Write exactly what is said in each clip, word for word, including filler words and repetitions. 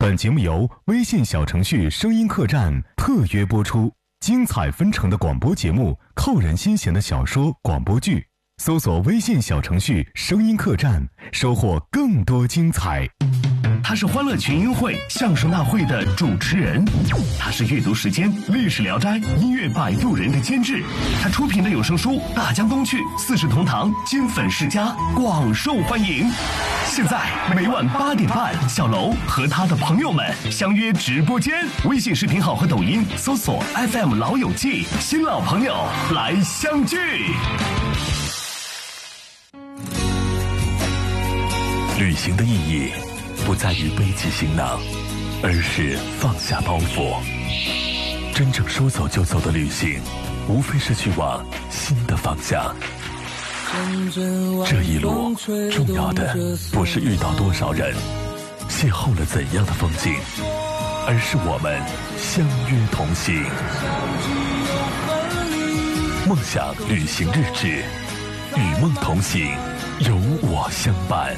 本节目由微信小程序声音客栈特约播出，精彩纷呈的广播节目，扣人心弦的小说广播剧，搜索微信小程序声音客栈，收获更多精彩。 他是欢乐群英会相声大会的主持人，他是阅读时间历史聊斋音乐摆渡人的监制，他出品的有声书《大江东去》四世同堂金粉世家广受欢迎。现在每晚八点半，小楼和他的朋友们相约直播间，微信视频号和抖音搜索 F M 老友记，新老朋友来相聚。 旅行的意义不在于背起行囊，而是放下包袱。真正说走就走的旅行，无非是去往新的方向。这一路重要的不是遇到多少人，邂逅了怎样的风景，而是我们相约同行。梦想旅行日志，与梦同行，有我相伴。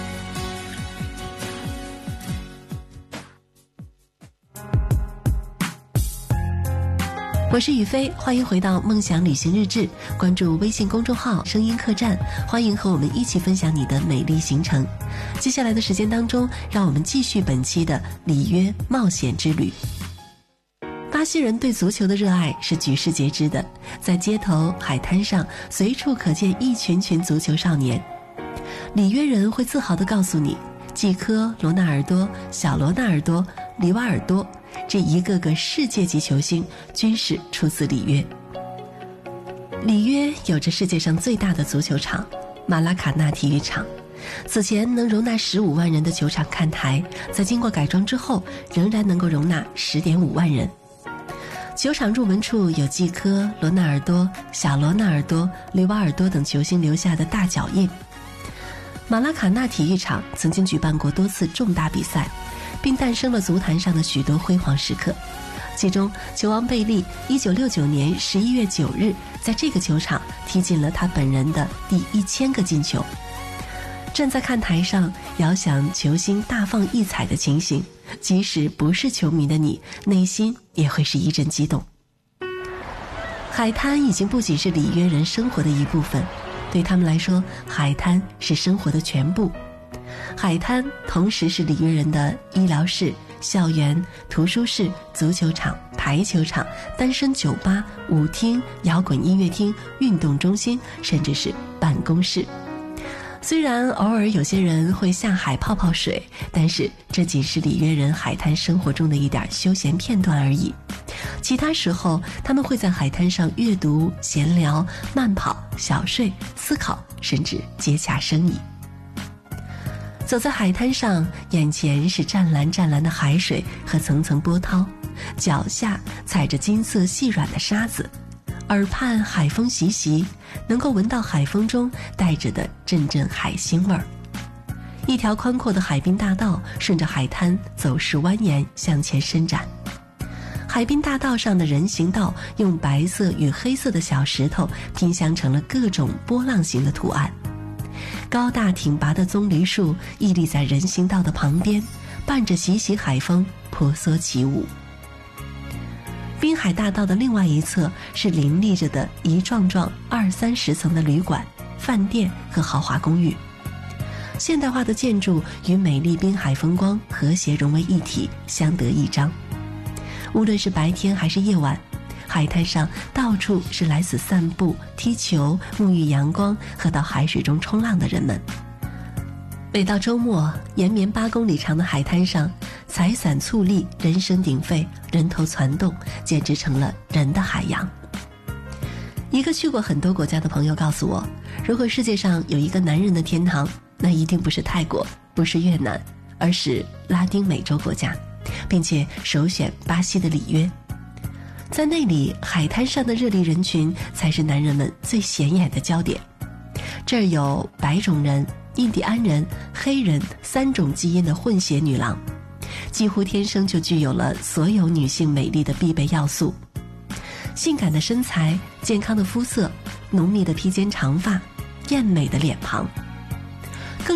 我是雨飞，欢迎回到梦想旅行日志，关注微信公众号声音客栈，欢迎和我们一起分享你的美丽行程。接下来的时间当中，让我们继续本期的里约冒险之旅。巴西人对足球的热爱是举世皆知的，在街头海滩上随处可见一群群足球少年。里约人会自豪地告诉你，季科、罗纳尔多、小罗纳尔多、里瓦尔多这一个个世界级球星均是出自里约。里约有着世界上最大的足球场马拉卡纳体育场，此前能容纳十五万人的球场看台，在经过改装之后仍然能够容纳 十点五万人。球场入门处有季科、罗纳尔多、小罗纳尔多、里瓦尔多等球星留下的大脚印。马拉卡纳体育场曾经举办过多次重大比赛，并诞生了足坛上的许多辉煌时刻。其中球王贝利一九六九年十一月九日在这个球场踢进了他本人的第一千个进球。站在看台上遥想球星大放异彩的情形，即使不是球迷的你，内心也会是一阵激动。海滩已经不仅是里约人生活的一部分，对他们来说，海滩是生活的全部。海滩同时是里约人的医疗室、校园、图书室、足球场、排球场、单身酒吧、舞厅、摇滚音乐厅、运动中心，甚至是办公室。虽然偶尔有些人会下海泡泡水，但是这仅是里约人海滩生活中的一点休闲片段而已。其他时候，他们会在海滩上阅读、闲聊、慢跑、小睡、思考，甚至接洽生意。走在海滩上，眼前是湛蓝湛蓝的海水和层层波涛，脚下踩着金色细软的沙子，耳畔海风习习，能够闻到海风中带着的阵阵海腥味儿。一条宽阔的海滨大道顺着海滩走势蜿蜒向前伸展，海滨大道上的人行道用白色与黑色的小石头拼镶成了各种波浪形的图案。高大挺拔的棕榈树屹立在人行道的旁边，伴着习习海风婆娑起舞。滨海大道的另外一侧是林立着的一幢幢二三十层的旅馆、饭店和豪华公寓，现代化的建筑与美丽滨海风光和谐融为一体，相得益彰。无论是白天还是夜晚，海滩上到处是来此散步、踢球、沐浴阳光和到海水中冲浪的人们。每到周末，延绵八公里长的海滩上，彩伞簇立，人声鼎沸，人头攒动，简直成了人的海洋。一个去过很多国家的朋友告诉我，如果世界上有一个男人的天堂，那一定不是泰国，不是越南，而是拉丁美洲国家，并且首选巴西的里约。在那里，海滩上的热力人群才是男人们最显眼的焦点。这儿有白种人、印第安人、黑人三种基因的混血女郎，几乎天生就具有了所有女性美丽的必备要素。性感的身材、健康的肤色、浓密的披肩长发、艳美的脸庞。更重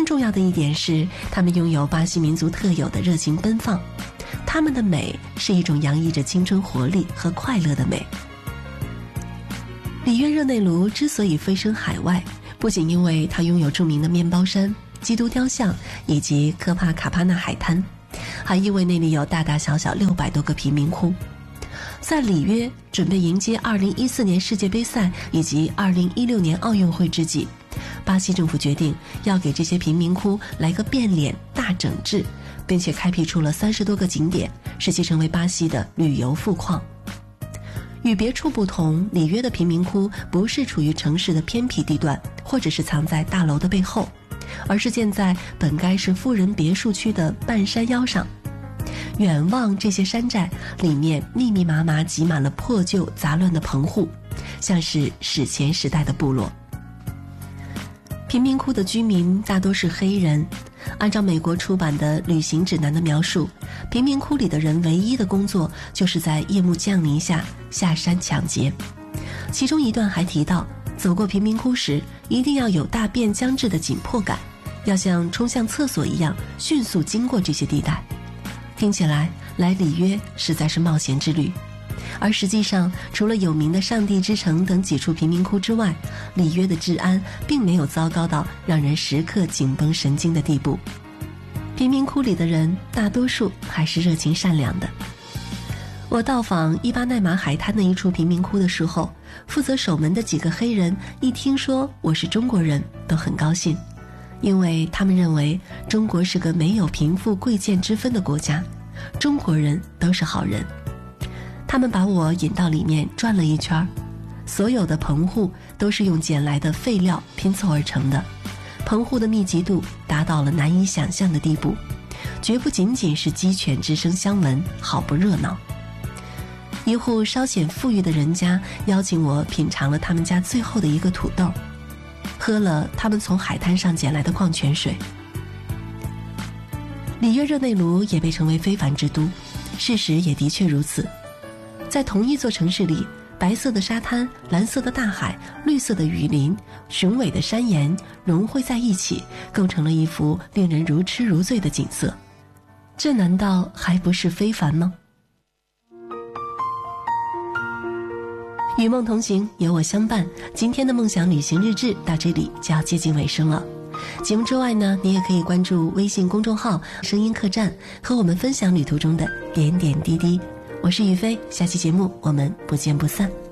重要的一点是，他们拥有巴西民族特有的热情奔放，他们的美是一种洋溢着青春活力和快乐的美。里约热内卢之所以飞升海外，不仅因为它拥有著名的面包山、基督雕像以及科帕卡帕纳海滩，还因为那里有大大小小六百多个贫民窟。在里约准备迎接二零一四年世界杯赛以及二零一六年奥运会之际，巴西政府决定要给这些贫民窟来个变脸大整治，并且开辟出了三十多个景点，使其成为巴西的旅游富矿。与别处不同，里约的贫民窟不是处于城市的偏僻地段，或者是藏在大楼的背后，而是建在本该是富人别墅区的半山腰上。远望这些山寨，里面密密麻麻挤满了破旧杂乱的棚户，像是史前时代的部落。贫民窟的居民大多是黑人，按照美国出版的旅行指南的描述，贫民窟里的人唯一的工作就是在夜幕降临下下山抢劫。其中一段还提到，走过贫民窟时一定要有大便将至的紧迫感，要像冲向厕所一样迅速经过这些地带。听起来来里约实在是冒险之旅，而实际上除了有名的上帝之城等几处贫民窟之外，里约的治安并没有糟糕到让人时刻紧绷神经的地步。贫民窟里的人大多数还是热情善良的。我到访伊巴奈马海滩的一处贫民窟的时候，负责守门的几个黑人一听说我是中国人都很高兴，因为他们认为中国是个没有贫富贵贱之分的国家，中国人都是好人。他们把我引到里面转了一圈，所有的棚户都是用捡来的废料拼凑而成的，棚户的密集度达到了难以想象的地步，绝不仅仅是鸡犬之声相闻，好不热闹。一户稍显富裕的人家邀请我品尝了他们家最后的一个土豆，喝了他们从海滩上捡来的矿泉水。里约热内卢也被称为非凡之都，事实也的确如此。在同一座城市里，白色的沙滩、蓝色的大海、绿色的雨林、雄伟的山岩融汇在一起，构成了一幅令人如痴如醉的景色。这难道还不是非凡吗？与梦同行，有我相伴。今天的梦想旅行日志到这里就要接近尾声了。节目之外呢，你也可以关注微信公众号声音客栈，和我们分享旅途中的点点滴滴。我是雨飞，下期节目我们不见不散。